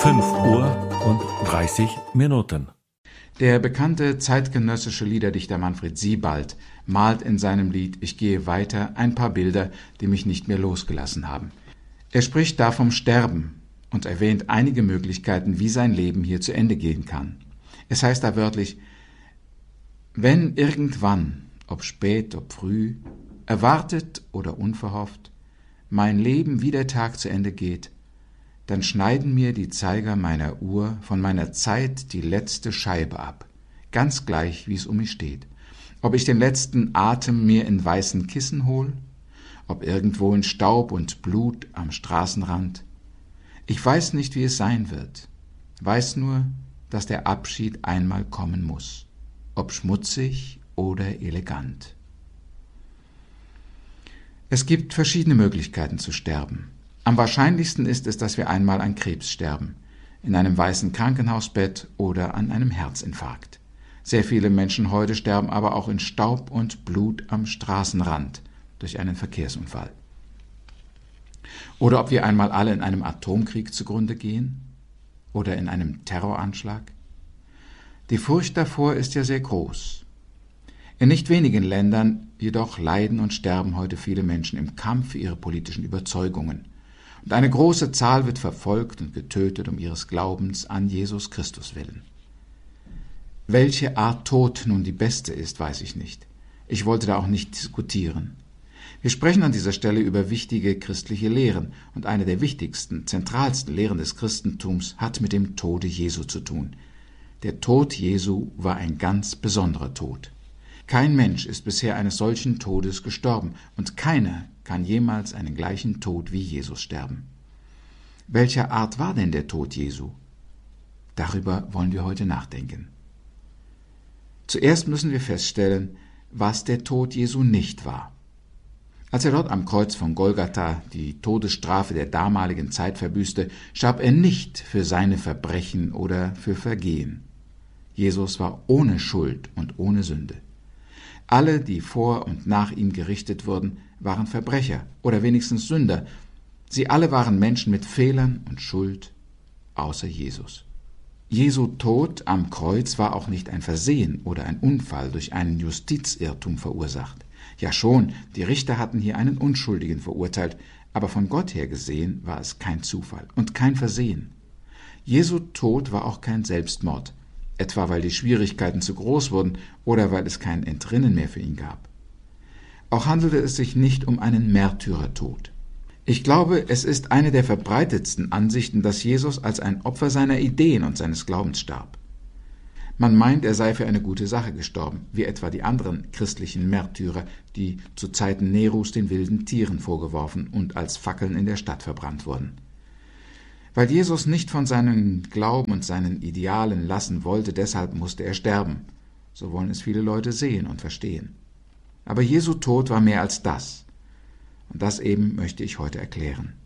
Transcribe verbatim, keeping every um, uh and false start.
fünf Uhr und dreißig Minuten. Der bekannte zeitgenössische Liederdichter Manfred Siebald malt in seinem Lied »Ich gehe weiter« ein paar Bilder, die mich nicht mehr losgelassen haben. Er spricht da vom Sterben und erwähnt einige Möglichkeiten, wie sein Leben hier zu Ende gehen kann. Es heißt da wörtlich: Wenn irgendwann, ob spät, ob früh, erwartet oder unverhofft, mein Leben wie der Tag zu Ende geht, dann schneiden mir die Zeiger meiner Uhr von meiner Zeit die letzte Scheibe ab, ganz gleich, wie es um mich steht. Ob ich den letzten Atem mir in weißen Kissen hol, ob irgendwo in Staub und Blut am Straßenrand. Ich weiß nicht, wie es sein wird, weiß nur, dass der Abschied einmal kommen muss, ob schmutzig oder elegant. Es gibt verschiedene Möglichkeiten zu sterben. Am wahrscheinlichsten ist es, dass wir einmal an Krebs sterben, in einem weißen Krankenhausbett oder an einem Herzinfarkt. Sehr viele Menschen heute sterben aber auch in Staub und Blut am Straßenrand durch einen Verkehrsunfall. Oder ob wir einmal alle in einem Atomkrieg zugrunde gehen oder in einem Terroranschlag. Die Furcht davor ist ja sehr groß. In nicht wenigen Ländern jedoch leiden und sterben heute viele Menschen im Kampf für ihre politischen Überzeugungen. Und eine große Zahl wird verfolgt und getötet um ihres Glaubens an Jesus Christus willen. Welche Art Tod nun die beste ist, weiß ich nicht. Ich wollte da auch nicht diskutieren. Wir sprechen an dieser Stelle über wichtige christliche Lehren, und eine der wichtigsten, zentralsten Lehren des Christentums hat mit dem Tode Jesu zu tun. Der Tod Jesu war ein ganz besonderer Tod. Kein Mensch ist bisher eines solchen Todes gestorben, und keiner kann jemals einen gleichen Tod wie Jesus sterben. Welcher Art war denn der Tod Jesu? Darüber wollen wir heute nachdenken. Zuerst müssen wir feststellen, was der Tod Jesu nicht war. Als er dort am Kreuz von Golgatha die Todesstrafe der damaligen Zeit verbüßte, starb er nicht für seine Verbrechen oder für Vergehen. Jesus war ohne Schuld und ohne Sünde. Alle, die vor und nach ihm gerichtet wurden, waren Verbrecher oder wenigstens Sünder. Sie alle waren Menschen mit Fehlern und Schuld, außer Jesus. Jesu Tod am Kreuz war auch nicht ein Versehen oder ein Unfall durch einen Justizirrtum verursacht. Ja schon, die Richter hatten hier einen Unschuldigen verurteilt, aber von Gott her gesehen war es kein Zufall und kein Versehen. Jesu Tod war auch kein Selbstmord, etwa weil die Schwierigkeiten zu groß wurden oder weil es kein Entrinnen mehr für ihn gab. Auch handelte es sich nicht um einen Märtyrertod. Ich glaube, es ist eine der verbreitetsten Ansichten, dass Jesus als ein Opfer seiner Ideen und seines Glaubens starb. Man meint, er sei für eine gute Sache gestorben, wie etwa die anderen christlichen Märtyrer, die zu Zeiten Neros den wilden Tieren vorgeworfen und als Fackeln in der Stadt verbrannt wurden. Weil Jesus nicht von seinem Glauben und seinen Idealen lassen wollte, deshalb musste er sterben. So wollen es viele Leute sehen und verstehen. Aber Jesu Tod war mehr als das. Und das eben möchte ich heute erklären.